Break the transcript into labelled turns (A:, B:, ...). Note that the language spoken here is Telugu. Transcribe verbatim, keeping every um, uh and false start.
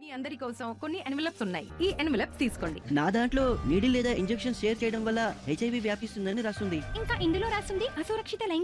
A: మీ అందరి కోసం కొన్ని ఎన్వలప్స్ ఉన్నాయి. ఈ ఎన్వలప్స్ తీసుకోండి.
B: నా దాంట్లో నీడిల్ లేదా ఇంజెక్షన్ షేర్ చేయడం వల్ల హెచ్ఐవి వ్యాపిస్తుందని రాస్తుంది.
C: ఇంకా ఇందులో రాస్తుంది అసురక్షిత లైంగిక